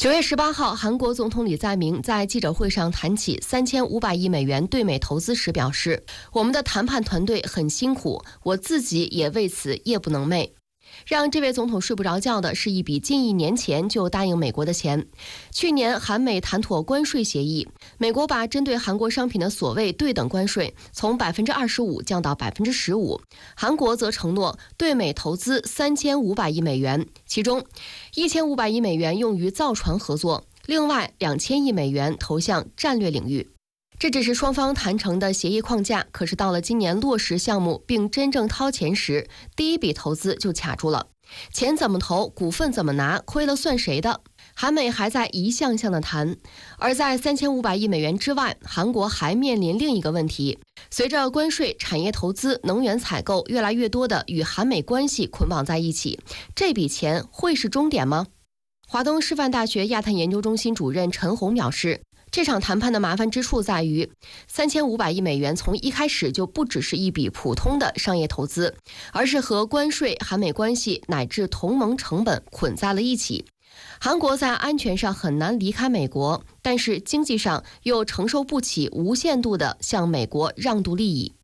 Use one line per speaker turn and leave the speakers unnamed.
9月18号，韩国总统李在明在记者会上谈起3500亿美元对美投资时表示：“我们的谈判团队很辛苦，我自己也为此夜不能寐。”让这位总统睡不着觉的是一笔近1年前就答应美国的钱。去年韩美谈妥关税协议，美国把针对韩国商品的所谓对等关税从25%降到15%，韩国则承诺对美投资3500亿美元，其中1500亿美元用于造船合作，另外2000亿美元投向战略领域。这只是双方谈成的协议框架，可是到了今年落实项目并真正掏钱时，第一笔投资就卡住了。钱怎么投，股份怎么拿，亏了算谁的？韩美还在一项项的谈，而在3500亿美元之外，韩国还面临另一个问题：随着关税、产业投资、能源采购越来越多的与韩美关系捆绑在一起，这笔钱会是终点吗？华东师范大学亚太研究中心主任陈红表示，这场谈判的麻烦之处在于，3500亿美元从一开始就不只是一笔普通的商业投资，而是和关税、韩美关系乃至同盟成本捆在了一起。韩国在安全上很难离开美国，但是经济上又承受不起无限度的向美国让渡利益。